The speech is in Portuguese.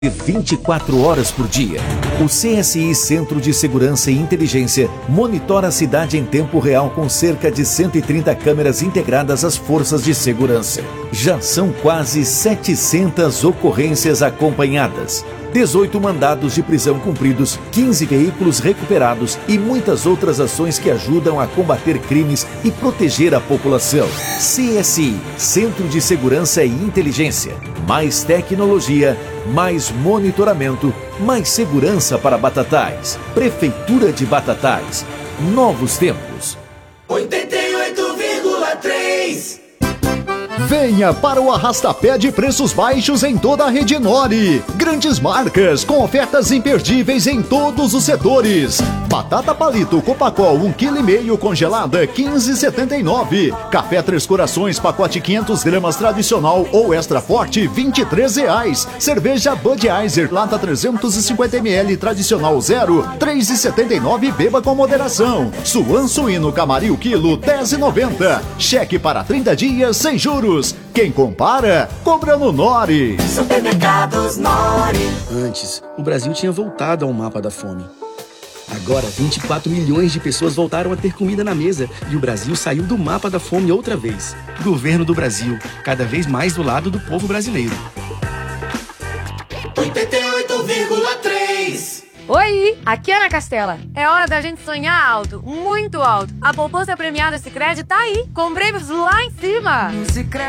24 horas por dia. O CSI Centro de Segurança e Inteligência monitora a cidade em tempo real com cerca de 130 câmeras integradas às forças de segurança. Já são quase 700 ocorrências acompanhadas, 18 mandados de prisão cumpridos, 15 veículos recuperados e muitas outras ações que ajudam a combater crimes e proteger a população. CSI, Centro de Segurança e Inteligência. Mais tecnologia, mais monitoramento, mais segurança para Batatais. Prefeitura de Batatais. Novos tempos. 88,3. Venha para o arrastapé de preços baixos em toda a rede Nori. Grandes marcas com ofertas imperdíveis em todos os setores. Batata palito Copacol 1,5 kg congelada 15,79. Café Três Corações pacote 500 gramas tradicional ou extra forte R$23. Cerveja Budweiser lata 350 ml tradicional 0 3,79. Beba com moderação. Suan suíno Camaril quilo 10,90. Cheque para 30 dias sem juros. Quem compara, compra no Nori. Supermercados Nori. Antes, o Brasil tinha voltado ao mapa da fome. Agora, 24 milhões de pessoas voltaram a ter comida na mesa e o Brasil saiu do mapa da fome outra vez. Governo do Brasil, cada vez mais do lado do povo brasileiro. 88,3. Oi, aqui é Ana Castela. É hora da gente sonhar alto, muito alto. A poupança premiada Sicredi tá aí, com prêmios lá em cima. No Sicredi